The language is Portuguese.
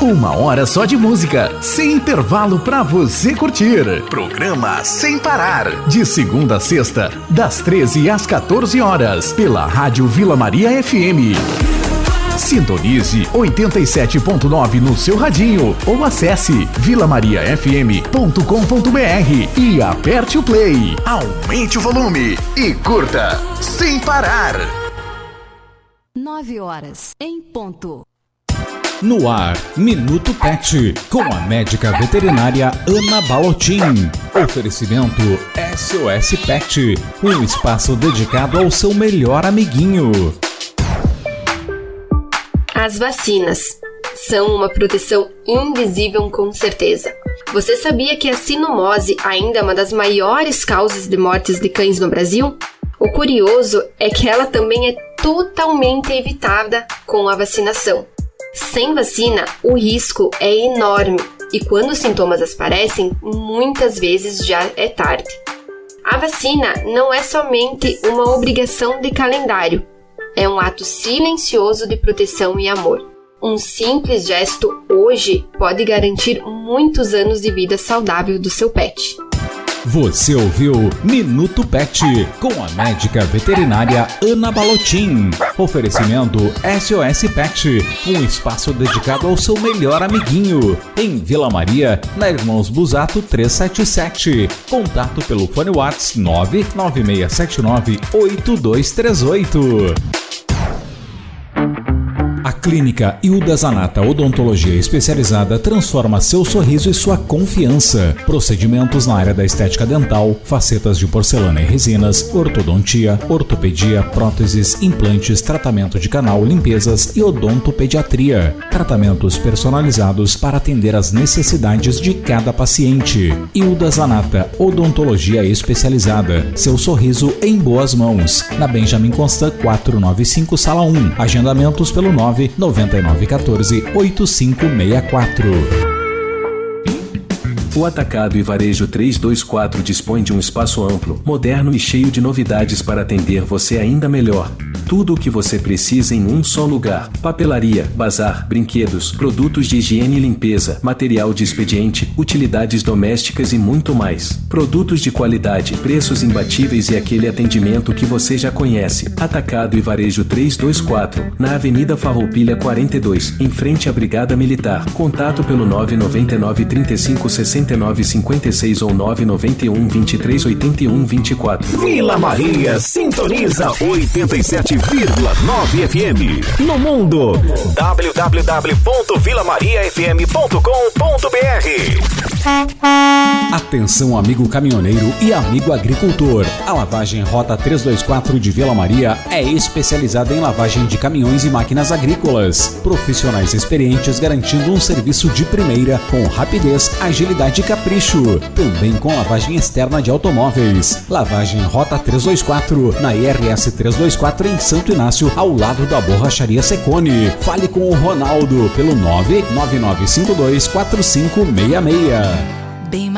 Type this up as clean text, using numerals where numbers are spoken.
1 hora só de música, sem intervalo pra você curtir. Programa Sem Parar, de segunda a sexta, das 13 às 14 horas, pela Rádio Vila Maria FM. Sintonize 87.9 no seu radinho ou acesse vilamariafm.com.br e aperte o play, aumente o volume e curta Sem Parar. 9 horas em ponto. No ar, Minuto Pet, com a médica veterinária Ana Balottin. Oferecimento SOS Pet, um espaço dedicado ao seu melhor amiguinho. As vacinas são uma proteção invisível com certeza. Você sabia que a sinomose ainda é uma das maiores causas de mortes de cães no Brasil? O curioso é que ela também é totalmente evitada com a vacinação. Sem vacina, o risco é enorme e quando os sintomas aparecem, muitas vezes já é tarde. A vacina não é somente uma obrigação de calendário, é um ato silencioso de proteção e amor. Um simples gesto hoje pode garantir muitos anos de vida saudável do seu pet. Você ouviu Minuto Pet, com a médica veterinária Ana Balottin. Oferecimento SOS Pet, um espaço dedicado ao seu melhor amiguinho. Em Vila Maria, na Irmãos Busato 377. Contato pelo fone WhatsApp 996798238. A Clínica Hilda Zanata Odontologia Especializada transforma seu sorriso e sua confiança. Procedimentos na área da estética dental, facetas de porcelana e resinas, ortodontia, ortopedia, próteses, implantes, tratamento de canal, limpezas e odontopediatria. Tratamentos personalizados para atender às necessidades de cada paciente. Hilda Zanata Odontologia Especializada. Seu sorriso em boas mãos. Na Benjamin Constant 495, Sala 1. Agendamentos pelo 99914-8564. O Atacado e Varejo 324 dispõe de um espaço amplo, moderno e cheio de novidades para atender você ainda melhor. Tudo o que você precisa em um só lugar: papelaria, bazar, brinquedos, produtos de higiene e limpeza, material de expediente, utilidades domésticas e muito mais. Produtos de qualidade, preços imbatíveis e aquele atendimento que você já conhece. Atacado e Varejo 324, na Avenida Farroupilha 42, em frente à Brigada Militar. Contato pelo 999 35 69 56 ou 991 23 81 24. Vila Maria sintoniza 87,9 FM. No mundo, www.vilamariafm.com.br. Atenção, amigo caminhoneiro e amigo agricultor. A lavagem Rota 324 de Vila Maria é especializada em lavagem de caminhões e máquinas agrícolas. Profissionais experientes garantindo um serviço de primeira com rapidez, agilidade e capricho. Também com lavagem externa de automóveis. Lavagem Rota 324 na IRS 324 em Santo Inácio, ao lado da Borracharia Secone. Fale com o Ronaldo pelo 999524566.